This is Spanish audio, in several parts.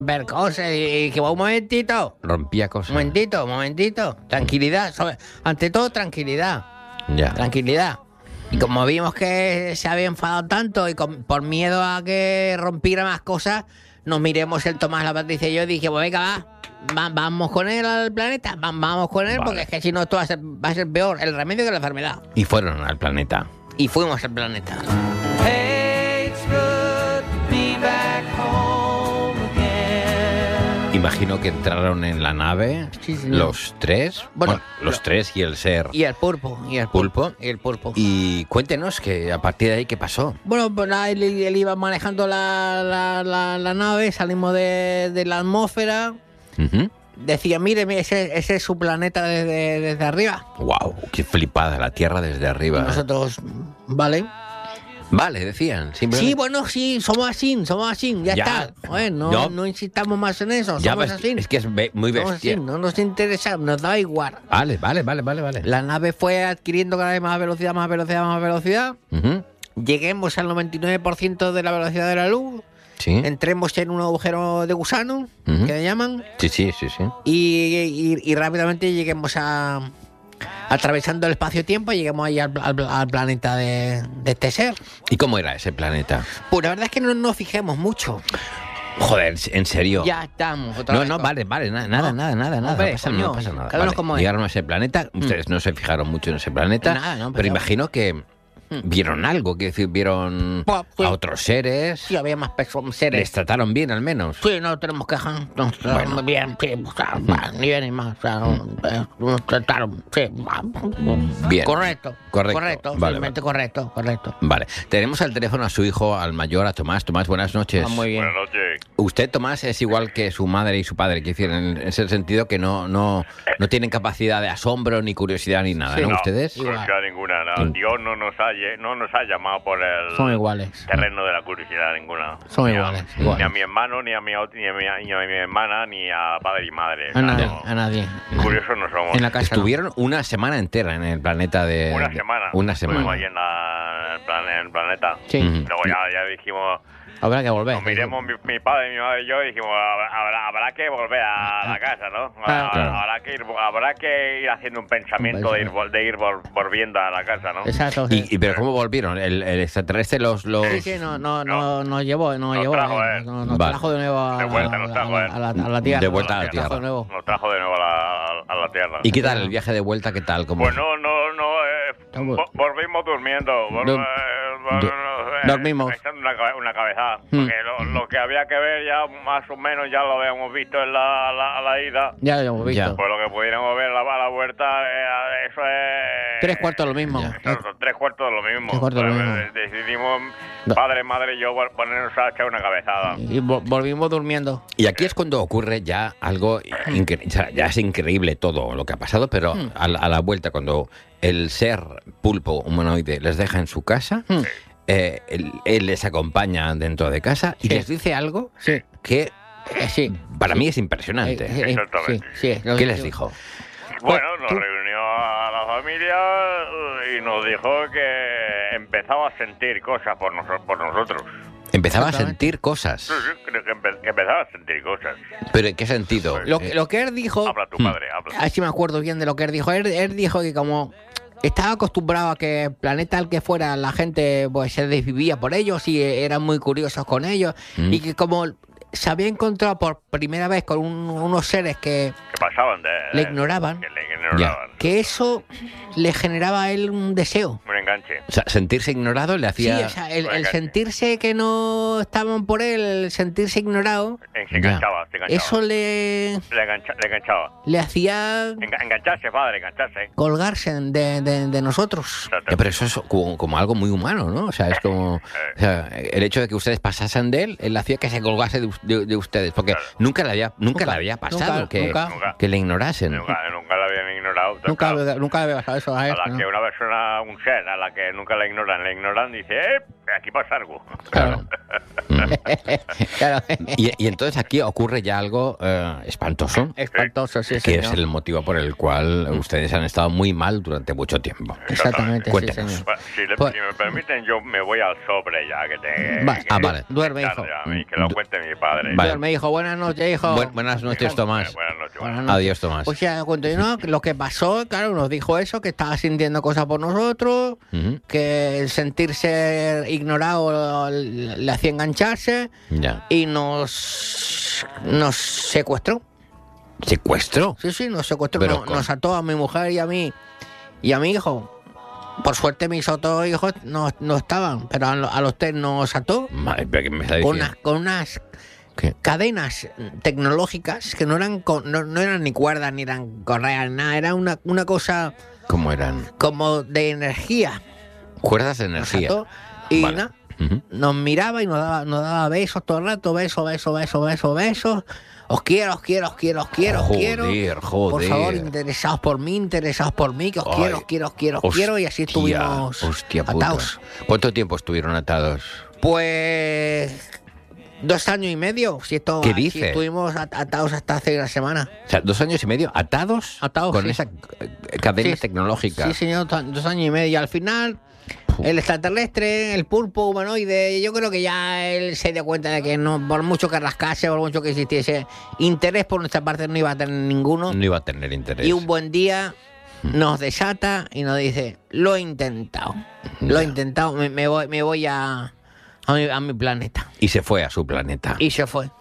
ver cosas y que un momentito. Rompía cosas. Momentito. Tranquilidad. Ante todo, tranquilidad. Ya. Tranquilidad. Y como vimos que se había enfadado tanto y por miedo a que rompiera más cosas, nos miremos el Tomás, la Patricia y yo, dije, pues venga, vamos con él al planeta, vamos con él, porque es que si no esto va a ser peor el remedio que la enfermedad. Y fueron al planeta. Y fuimos al planeta. Imagino que entraron en la nave, Sí, señor. los tres. Bueno, los tres y el ser. Y el pulpo. Pulpo. Y el pulpo. Y cuéntenos que a partir de ahí, ¿qué pasó? Bueno, pues nada, él iba manejando la nave, salimos de la atmósfera. Ujú. Decía, mire, ese es su planeta desde arriba. Wow, qué flipada, la Tierra desde Y arriba. nosotros, vale. Vale, decían. Simplemente... Sí, bueno, sí, somos así, ya Ya. está. Bueno, No. no insistamos más en eso, Ya somos ves, así. es que es muy Somos bestia. así, no nos interesa, nos da igual. Vale. La nave fue adquiriendo cada vez más velocidad. Ujú. Lleguemos al 99% de la velocidad de la luz. Sí. Entremos en un agujero de gusano, Ujú. que le llaman, Sí. y rápidamente lleguemos atravesando el espacio-tiempo, lleguemos ahí al planeta de este ser. ¿Y cómo era ese planeta? Pues la verdad es que no nos fijemos mucho. Joder, en serio. Ya estamos. Otra No, vez no, con- vale, nada. Hombre, No pasa coño, nada. cada uno como es. Llegaron a ese planeta, ustedes no se fijaron mucho en ese planeta, Nada, no, pero pero- imagino que vieron algo, quiero decir, vieron Pues, sí. a otros seres, Sí, había más seres. les trataron bien al menos. Sí, no tenemos quejas. Nos trataron Bueno. bien, sí, o sea, ni bien ni más. O sea, nos trataron, sí. Bien. Correcto. Vale, Simplemente correcto. Vale, tenemos al teléfono a su hijo, al mayor, a Tomás. Tomás, buenas noches. Ah, muy bien. Buenas noches. Usted, Tomás, es igual que su madre y su padre, quiero decir, en ese sentido que no tienen capacidad de asombro, ni curiosidad, ni nada, Sí. ¿no? No, ¿Ustedes? curiosidad ninguna. No. Dios no nos ha llamado por el Son iguales. terreno de la curiosidad ninguna. Son Ni a- iguales. Ni a mi hermano, ni a mi hermana, ni a padre y madre. A nadie. No, A nadie. curiosos no somos. En la casa. no. Estuvieron una semana entera en el planeta de... Una semana. Una Estuvimos semana. allí en el planeta. Sí. Ujú. Luego ya dijimos, Habrá que volver. nos miremos mi padre, mi madre y yo, y dijimos, habrá que volver a la casa, ¿no? Claro. Habrá que ir haciendo un pensamiento de ir volviendo a la casa, ¿no? Exacto. Sí. Pero ¿cómo volvieron? ¿El extraterrestre los...? Sí, nos llevó, trajo él. nos Vale. trajo de nuevo a De vuelta, nos trajo él. a la Tierra. De vuelta a la Nos trajo Tierra. de nuevo. Nos trajo de nuevo a la tierra. ¿Y qué tal el viaje de vuelta? ¿Qué tal? ¿Cómo? Pues no, Estamos- volvimos durmiendo. Dormimos. Echando una cabezada. Porque lo que había que ver ya más o menos ya lo habíamos visto en la ida. Ya lo hemos visto. Ya. Pues lo que pudiéramos ver a la vuelta, eso es... 3/4 lo mismo. Ya. Eso, 3/4 de lo mismo. 3/4 de lo Pues, mismo. decidimos, No. padre, madre y yo, ponernos a echar una cabezada. Y volvimos durmiendo. Y aquí es cuando ocurre ya algo increíble. O sea, ya es increíble todo lo que ha pasado, pero a la vuelta, cuando el ser pulpo humanoide les deja en su casa, él les acompaña dentro de casa y Sí. les dice algo Sí. que Sí. para mí es impresionante. Exactamente. Sí. ¿Qué les dijo? Bueno, nos tú- reunió a la familia y nos dijo que empezaba a sentir cosas por nosotros. Empezaba a Exactamente. sentir cosas. Sí, creo que empezaba a sentir cosas. ¿Pero en qué sentido? Lo que él dijo, Habla tu padre, habla. así me acuerdo bien de lo que él dijo. Él dijo que como estaba acostumbrado a que el planeta al que fuera la gente pues se desvivía por ellos y eran muy curiosos con ellos y que como se había encontrado por primera vez con unos seres que Que pasaban de... le ignoraban, Que le ignoraban. que eso le generaba a él un deseo. Un enganche. O sea, sentirse ignorado le Sí, hacía... o sea, el sentirse que no estaban por él, el sentirse ignorado, Se enganchaba, se enganchaba. eso le Le enganchaba. hacía Engancharse, padre, engancharse. colgarse de nosotros. Exacto. Pero eso es como algo muy humano, ¿no? O sea, es como... O sea, el hecho de que ustedes pasasen de él hacía que se colgase de ustedes, porque Claro. nunca le había pasado nunca. que le ignorasen. Nunca le habían ignorado. Nunca había pasado eso a él. A la que una persona, un ser, a la que nunca la ignoran, dice, aquí pasa algo. Claro. Claro. Y entonces aquí ocurre ya algo espantoso, Espantoso, sí, que señor. es el motivo por el cual ustedes han estado muy mal durante mucho tiempo. Exactamente, sí, Cuéntenos. señor. Bueno, si Pues- me permiten, yo me voy al sobre ya, que te... Vale. que- Vale. Duerme, hijo. tarde a mí, que lo cuente mi padre. Vale. Duerme, hijo. Buenas noches, hijo. Buenas noches, Tomás. Buenas noches. Buenas buenas noches. Adiós, Tomás. Pues ya continuó, lo que pasó, claro, nos dijo eso, que estaba sintiendo cosas por nosotros, Ujú. que el sentirse ignorado le hacía engancharse Ya. y nos secuestró. ¿Secuestro? Sí, nos secuestró, Pero nos ató a mi mujer y a mi hijo. Por suerte mis otros hijos no estaban, pero a los tres nos ató Madre, ¿pero qué me está con diciendo? unas ¿Qué? cadenas tecnológicas que no eran no eran ni cuerdas ni eran correas ni nada, era una cosa ¿Cómo eran? como de energía. Cuerdas de Nos energía. ató y Vale. nada, Ujú. nos miraba y nos daba besos todo el rato, besos. Os quiero. Joder. Por favor, interesados por mí, que os Ay. quiero, y así estuvimos Hostia puta. atados. ¿Cuánto tiempo estuvieron atados? Pues 2 años y medio. ¿Qué así dice? estuvimos atados hasta hace una semana. O sea, 2 años y medio atados, Atados, con sí. esa cadena Sí, tecnológica. Sí, señor, 2 años y medio. Y al final, el extraterrestre, el pulpo humanoide, yo creo que ya él se dio cuenta de que no, por mucho que rascase, por mucho que existiese interés por nuestra parte, no iba a tener ninguno. No iba a tener interés. Y un buen día nos desata y nos dice, lo he intentado. Lo he Ya. intentado, me voy a mi planeta. Y se fue a su planeta. Y se fue.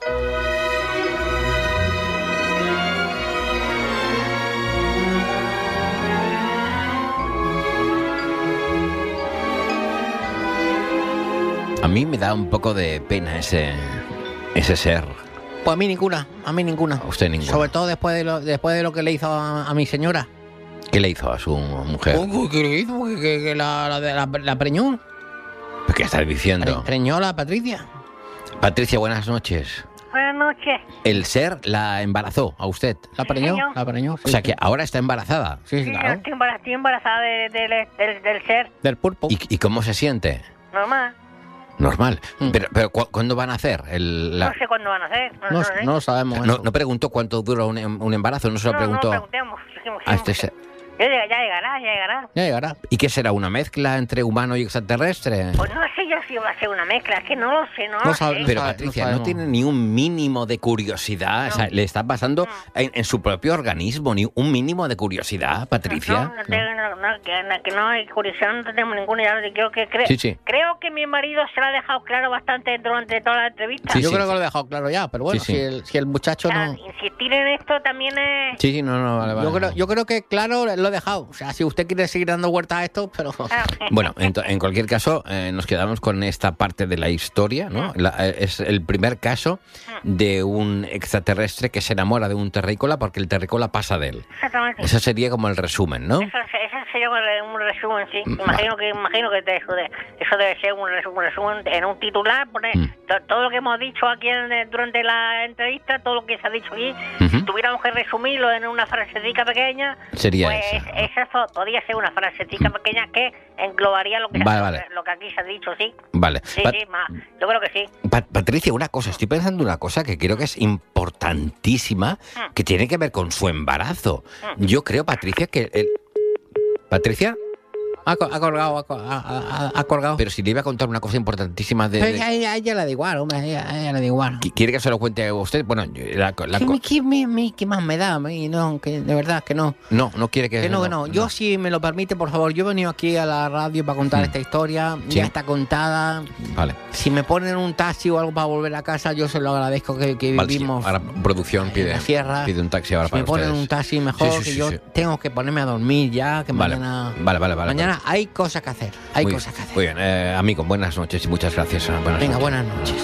A mí me da un poco de pena ese ser. Pues a mí ninguna. A usted ninguna. Sobre todo después de lo que le hizo a mi señora. ¿Qué le hizo a su mujer? Uy, ¿qué le hizo? Que la preñó. ¿Qué estás diciendo? Preñó a la Patricia. Patricia, buenas noches. Buenas noches. El ser la embarazó a usted. La preñó, señor. la preñó. Sí, O sea sí. que ahora está embarazada. Sí, Sí, claro. estoy embarazada del ser Del pulpo. ¿Y cómo se siente? normal. Normal. Mm. Pero ¿cuándo van a hacer? No sé cuándo van a hacer. No, sé. no lo sabemos. No, eso. no preguntó cuánto dura un embarazo, no se lo No preguntó preguntemos. a este ser. Ya llegará. Ya llegará. ¿Y qué será? ¿Una mezcla entre humano y extraterrestre? Pues no sé yo si va a ser una mezcla, es que no lo sé, no No lo sabe- sé. Pero sabe- Patricia, no no sabemos. tiene ni un mínimo de curiosidad. O sea, le está pasando en su propio organismo, ni un mínimo de curiosidad, Patricia. Que no hay curiosidad, no tenemos ninguna idea. Sí. Creo que mi marido se lo ha dejado claro bastante durante toda la entrevista. Sí, Yo sí. creo que lo he dejado claro ya, pero bueno, Sí, sí. Si el muchacho O sea, no... insistir en esto también es... Sí, no, vale. Yo creo que claro lo he dejado. O sea, si usted quiere seguir dando vueltas a esto, pero... Bueno, en cualquier caso, nos quedamos con esta parte de la historia, ¿no? Es el primer caso de un extraterrestre que se enamora de un terrícola porque el terrícola pasa de él. Exactamente. Eso sería como el resumen, ¿no? Eso sería un resumen, sí. Imagino que eso debe ser un resumen en un titular, poner todo lo que hemos dicho aquí durante la entrevista, todo lo que se ha dicho aquí, Ujú. si tuviéramos que resumirlo en una frasecita pequeña, Sería pues esa. podría ser una frasecita pequeña que englobaría lo que, Vale. lo que aquí se ha dicho, sí. Vale. Sí, yo creo que sí. Patricia, una cosa, estoy pensando una cosa que creo que es importantísima, que tiene que ver con su embarazo. Yo creo, Patricia, que ¿Patricia? Ha colgado. Pero si le iba a contar una cosa importantísima Pero a ella le da igual, hombre, a ella le da igual. ¿Quiere que se lo cuente a usted? Bueno, ¿Qué más me da a mí? No, que de verdad que no. no quiere que... Que no. Yo, si me lo permite, por favor, yo he venido aquí a la radio para contar esta historia. Sí. Ya está contada. Vale. Si me ponen un taxi o algo para volver a casa, yo se lo agradezco que Vale, sí. vivimos Ahora producción en pide la sierra. un taxi ahora Si para me ponen ustedes. un taxi mejor, Sí, sí, que sí, yo sí. tengo que ponerme a dormir ya, que Vale. mañana... Vale. Mañana hay cosas que hacer, hay Muy cosas que hacer. Muy bien, amigo, buenas noches y muchas gracias. Venga, buenas noches.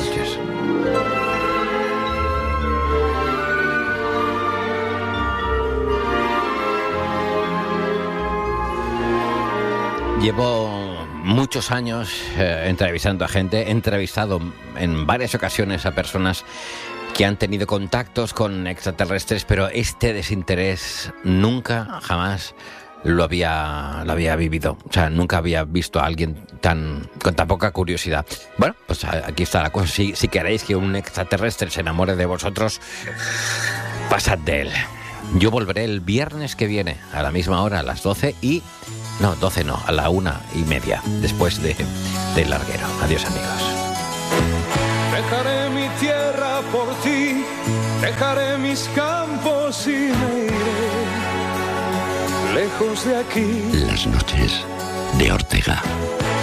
Llevo muchos años entrevistando a gente, he entrevistado en varias ocasiones a personas que han tenido contactos con extraterrestres, pero este desinterés nunca, jamás lo había vivido. O sea, nunca había visto a alguien con tan poca curiosidad. Bueno, pues aquí está la cosa. Si queréis que un extraterrestre se enamore de vosotros, pasad de él. Yo volveré el viernes que viene, a la misma hora, a las 12 y... No, 12 no, a la 1:30, después del larguero. Adiós, amigos. Dejaré mi tierra por ti, dejaré mis campos y me iré lejos de aquí. Las noches de Ortega.